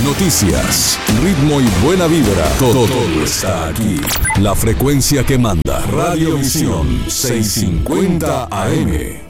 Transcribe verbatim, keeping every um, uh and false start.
noticias, ritmo y buena vibra. Todo, todo está aquí. La frecuencia que manda. Radio Visión seiscientos cincuenta A M.